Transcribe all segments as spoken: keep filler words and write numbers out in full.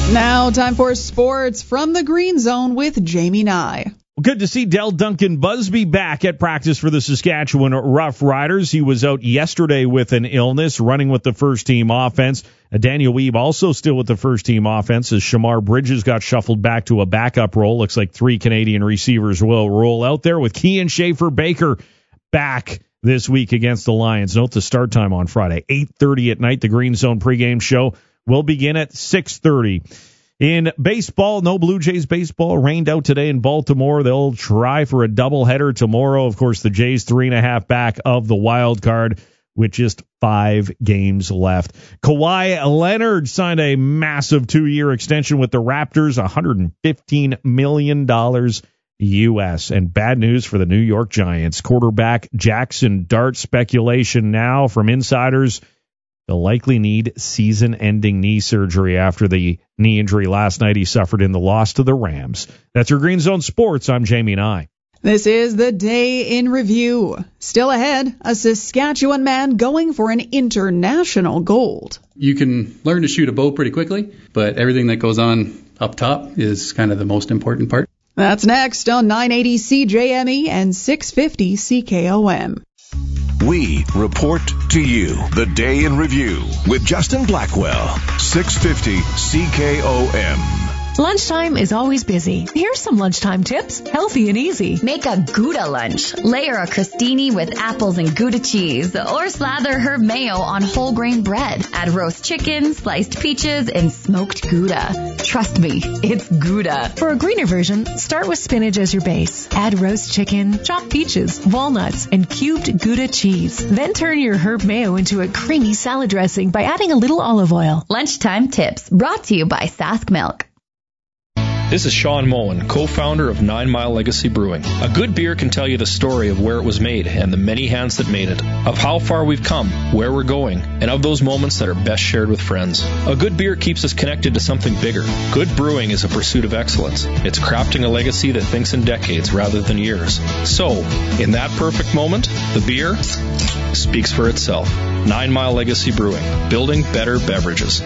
Now, time for sports from the Green Zone with Jamie Nye. Good to see Del Duncan Busby back at practice for the Saskatchewan Rough Riders. He was out yesterday with an illness, running with the first-team offense. Daniel Weeb also still with the first-team offense as Shamar Bridges got shuffled back to a backup role. Looks like three Canadian receivers will roll out there with Kean Schaefer-Baker back this week against the Lions. Note the start time on Friday, eight thirty at night. The Green Zone pregame show will begin at six thirty. In baseball, no Blue Jays baseball. Rained out today in Baltimore. They'll try for a doubleheader tomorrow. Of course, the Jays three and a half back of the wild card with just five games left. Kawhi Leonard signed a massive two-year extension with the Raptors, one hundred fifteen million dollars U S. And bad news for the New York Giants. Quarterback Jackson Dart speculation now from insiders. They'll likely need season-ending knee surgery after the knee injury last night he suffered in the loss to the Rams. That's your Green Zone Sports. I'm Jamie Nye. This is the Day in Review. Still ahead, a Saskatchewan man going for an international gold. You can learn to shoot a bow pretty quickly, but everything that goes on up top is kind of the most important part. That's next on nine eighty C J M E and six fifty C K O M. We report to you the Day in Review with Justin Blackwell, six fifty C K O M. Lunchtime is always busy. Here's some lunchtime tips, healthy and easy. Make a Gouda lunch. Layer a crostini with apples and Gouda cheese, or slather herb mayo on whole grain bread. Add roast chicken, sliced peaches, and smoked Gouda. Trust me, it's Gouda. For a greener version, start with spinach as your base. Add roast chicken, chopped peaches, walnuts, and cubed Gouda cheese. Then turn your herb mayo into a creamy salad dressing by adding a little olive oil. Lunchtime tips brought to you by Sask Milk. This is Sean Moen, co-founder of Nine Mile Legacy Brewing. A good beer can tell you the story of where it was made and the many hands that made it, of how far we've come, where we're going, and of those moments that are best shared with friends. A good beer keeps us connected to something bigger. Good brewing is a pursuit of excellence. It's crafting a legacy that thinks in decades rather than years. So, in that perfect moment, the beer speaks for itself. Nine Mile Legacy Brewing, building better beverages.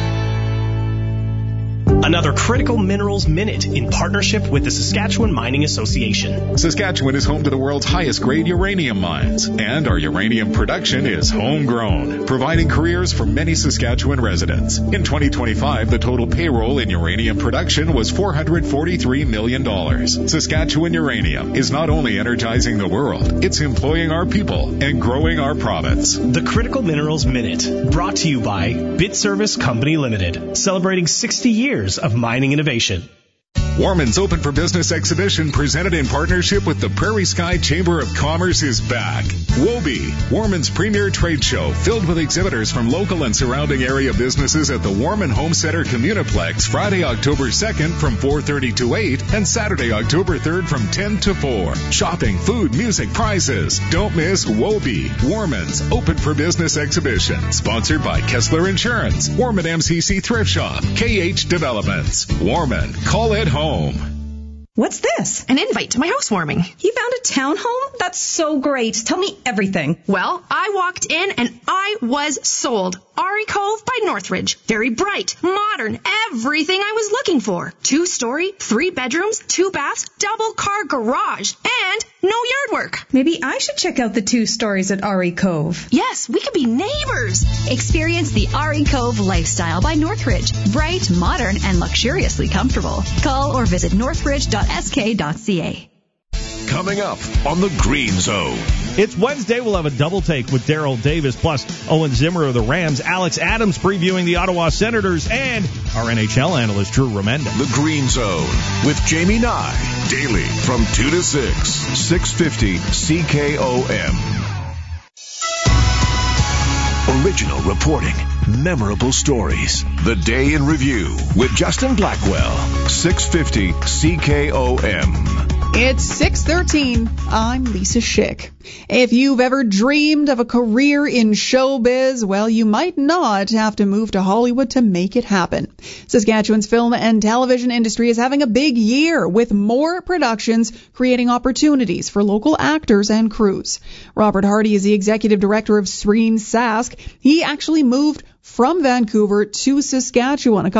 Another Critical Minerals Minute in partnership with the Saskatchewan Mining Association. Saskatchewan is home to the world's highest grade uranium mines, and our uranium production is homegrown, providing careers for many Saskatchewan residents. In twenty twenty-five, the total payroll in uranium production was four hundred forty-three million dollars. Saskatchewan Uranium is not only energizing the world, it's employing our people and growing our province. The Critical Minerals Minute, brought to you by BitService Company Limited, celebrating sixty years of mining innovation. Warman's Open for Business exhibition, presented in partnership with the Prairie Sky Chamber of Commerce, is back. WOBE, Warman's premier trade show, filled with exhibitors from local and surrounding area businesses at the Warman Home Center Communiplex, Friday, October second from four thirty to eight, and Saturday, October third from ten to four. Shopping, food, music, prizes. Don't miss WOBE, Warman's Open for Business exhibition, sponsored by Kessler Insurance, Warman M C C Thrift Shop, K H Developments. Warman, call it home. What's this? An invite to my housewarming. You found a townhome? That's so great. Tell me everything. Well, I walked in and I was sold. Ari Cove by Northridge. Very bright, modern, everything I was looking for. Two-story, three bedrooms, two baths, double car garage, and no yard work. Maybe I should check out the two stories at Ari Cove. Yes, we could be neighbors. Experience the Ari Cove lifestyle by Northridge. Bright, modern, and luxuriously comfortable. Call or visit northridge dot s k dot c a. Coming up on the Green Zone. It's Wednesday. We'll have a double take with Daryl Davis, plus Owen Zimmer of the Rams, Alex Adams previewing the Ottawa Senators, and our N H L analyst, Drew Remenda. The Green Zone with Jamie Nye. Daily from two to six. six fifty C K O M. Original reporting. Memorable stories. The Day in Review with Justin Blackwell. six fifty C K O M. It's six thirteen. I'm Lisa Schick. If you've ever dreamed of a career in showbiz, well, you might not have to move to Hollywood to make it happen. Saskatchewan's film and television industry is having a big year, with more productions creating opportunities for local actors and crews. Robert Hardy is the executive director of Screen Sask. He actually moved from Vancouver to Saskatchewan a couple